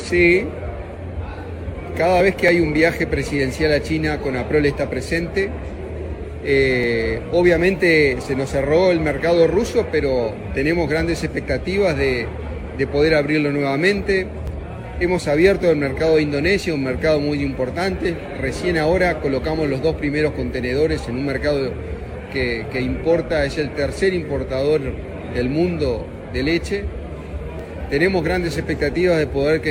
Sí, cada vez que hay un viaje presidencial a China, Conaprol está presente. Obviamente se nos cerró el mercado ruso, pero tenemos grandes expectativas de poder abrirlo nuevamente. Hemos abierto el mercado de Indonesia, un mercado muy importante. Recién ahora colocamos los 2 primeros contenedores en un mercado que importa, es el tercer importador del mundo de leche. Tenemos grandes expectativas de poder